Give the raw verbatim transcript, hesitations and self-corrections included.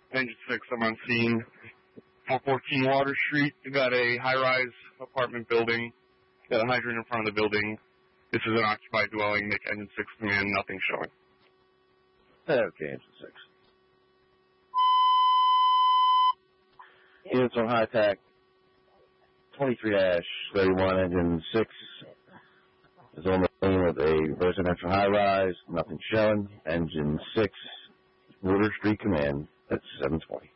Engine six, I'm on scene. four fourteen Water Street. We got a high-rise apartment building. Got a hydrant in front of the building. This is an occupied dwelling. Make Engine six come in. Nothing showing. Okay, Engine six. Units on high tack. twenty-three thirty-one, Engine six is on the scene of a residential high-rise. Nothing showing. Engine six, Water Street Command at seven twenty.